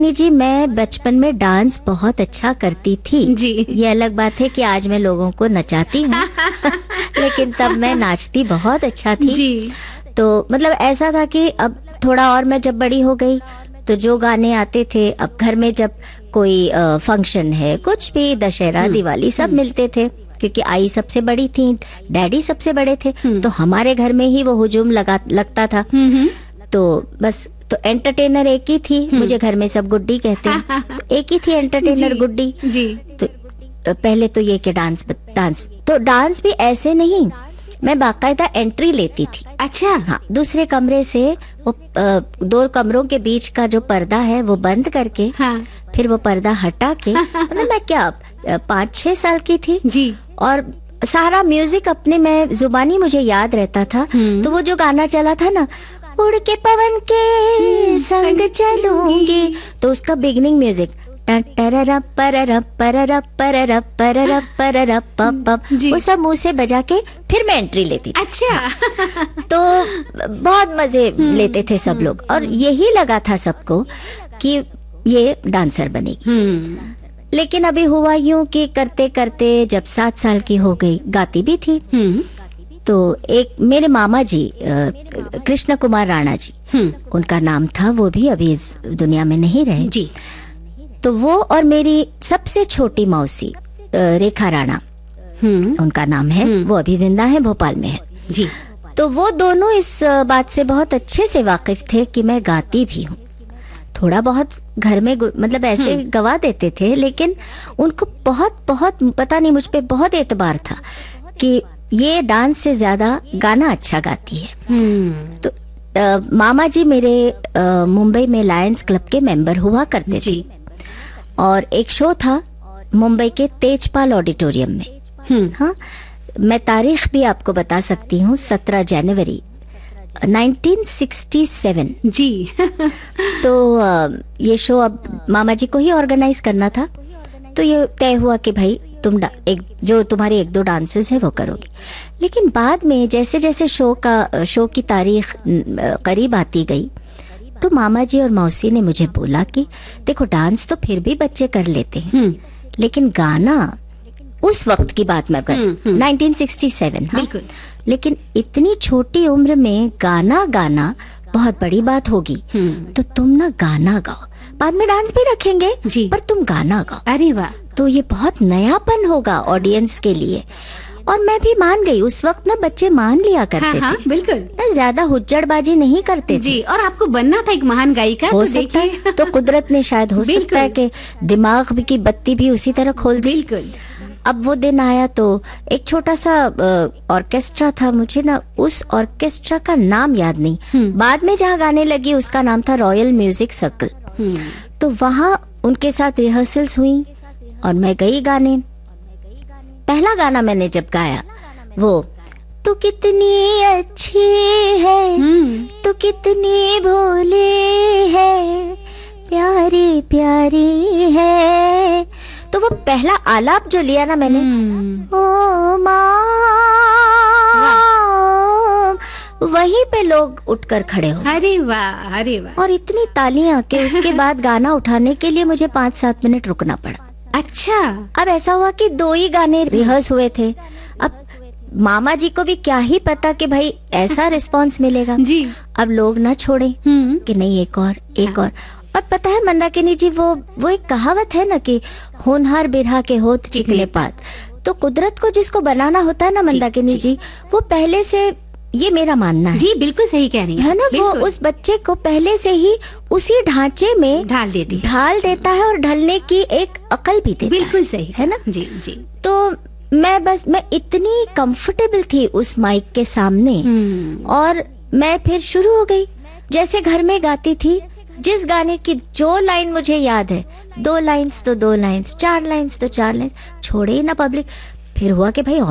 जी मैं बचपन में डांस बहुत अच्छा करती थी जी। ये अलग बात है कि आज मैं लोगों को नचाती हूँ लेकिन तब मैं नाचती बहुत अच्छा थी जी। तो मतलब ऐसा था कि अब थोड़ा और मैं जब बड़ी हो गई तो जो गाने आते थे, अब घर में जब कोई फंक्शन है, कुछ भी दशहरा दिवाली सब मिलते थे, क्योंकि आई सबसे बड़ी थी, डैडी सबसे बड़े थे, तो हमारे घर में ही वो हुजूम लगता था। तो बस तो एंटरटेनर एक ही थी, मुझे घर में सब गुड्डी कहते हैं, तो एक ही थी एंटरटेनर गुड्डी जी। तो पहले तो ये कि डांस तो डांस भी ऐसे नहीं, मैं बाकायदा एंट्री लेती थी। अच्छा। हाँ, दूसरे कमरे से वो दो कमरों के बीच का जो पर्दा है वो बंद करके, हाँ। फिर वो पर्दा हटा के मतलब मैं क्या 5-6 साल की थी जी। और सारा म्यूजिक अपने में जुबानी मुझे याद रहता था। तो वो जो गाना चला था ना, उड़ के पवन के संग चलूंगी, तो उसका बिगनिंग म्यूजिक वो सब मुंह से बजा के फिर मैं एंट्री लेती थी। अच्छा। तो बहुत मजे लेते थे सब लोग और यही लगा था सबको कि ये डांसर बनेगी। लेकिन अभी हुआ यूं कि करते करते जब 7 साल की हो गई, गाती भी थी, तो एक मेरे मामा जी कृष्ण कुमार राणा जी, उनका नाम था, वो भी अभी इस दुनिया में नहीं रहे जी। तो वो और मेरी सबसे छोटी मौसी रेखा राणा, उनका नाम है, वो अभी जिंदा है, भोपाल में है जी। तो वो दोनों इस बात से बहुत अच्छे से वाकिफ थे कि मैं गाती भी हूँ। थोड़ा बहुत घर में मतलब ऐसे गवा देते थे, लेकिन उनको बहुत बहुत पता नहीं, मुझ पे बहुत एतबार था कि ये डांस से ज्यादा गाना अच्छा गाती है। तो मामा जी मेरे मुंबई में लायंस क्लब के मेंबर हुआ करते थे और एक शो था मुंबई के तेजपाल ऑडिटोरियम में। हाँ, मैं तारीख भी आपको बता सकती हूँ, 17 जनवरी 1967 जी। तो ये शो अब मामा जी को ही ऑर्गेनाइज करना था, तो ये तय हुआ कि भाई तुम जो तुम्हारे 1-2 डांसेस है वो करोगी। लेकिन बाद में जैसे जैसे शो की तारीख करीब आती गई, तो मामा जी और मौसी ने मुझे बोला कि देखो डांस तो फिर भी बच्चे कर लेते हैं, लेकिन गाना, उस वक्त की बात मैं कर 1967, हाँ, बिल्कुल, लेकिन इतनी छोटी उम्र में गाना बहुत बड़ी बात होगी, तो तुम ना गाना गाओ, बाद में डांस भी रखेंगे जी, पर तुम गाना गाओ। अरे वाह, तो ये बहुत नयापन होगा ऑडियंस के लिए। और मैं भी मान गई। उस वक्त ना बच्चे मान लिया करते थे, बिल्कुल, ज्यादा हुज्जड़बाजी नहीं करते जी। और आपको बनना था एक महान गायिका, हो सकता है तो कुदरत ने शायद हो सकता है कि दिमाग की बत्ती भी उसी तरह खोल दी। बिल्कुल। अब वो दिन आया तो एक छोटा सा ऑर्केस्ट्रा था, मुझे ना उस ऑर्केस्ट्रा का नाम याद नहीं, बाद में जहाँ गाने लगी उसका नाम था रॉयल म्यूजिक सर्कल। तो वहाँ उनके साथ रिहर्सल्स हुई और मैं गई गाने। पहला गाना मैंने जब गाया वो तू कितनी अच्छी है, तू कितनी भोली है, प्यारी प्यारी है, तो वो पहला आलाप जो लिया ना मैंने, ओ माँ, वहीं पे लोग उठकर खड़े हो। अरे वाह, अरे वाह। और इतनी तालियां कि उसके बाद गाना उठाने के लिए मुझे 5-7 मिनट रुकना पड़ा। अच्छा। अब ऐसा हुआ कि 2 ही गाने रिहर्स हुए थे। अब मामा जी को भी क्या ही पता कि भाई ऐसा रिस्पांस मिलेगा जी। अब लोग ना छोड़े कि नहीं एक और। और पता है मंदाकिनी जी, वो एक कहावत है ना कि होनहार बिरहा के होत चिकले पात। तो कुदरत को जिसको बनाना होता है ना मंदाकिनी जी, वो पहले से, ये मेरा मानना है जी, बिल्कुल सही कह रही है ना, वो उस बच्चे को पहले से ही उसी ढांचे में ढाल देता है और ढलने की एक अकल भी देता है। बिल्कुल सही है ना जी जी। तो मैं इतनी कंफर्टेबल थी उस माइक के सामने और मैं फिर शुरू हो गई जैसे घर में गाती थी। जिस गाने की जो लाइन मुझे याद है, 2 लाइन्स तो 2 लाइन्स, 4 लाइन्स तो 4 लाइन्स, छोड़े ही ना पब्लिक। फिर हुआ कि भाई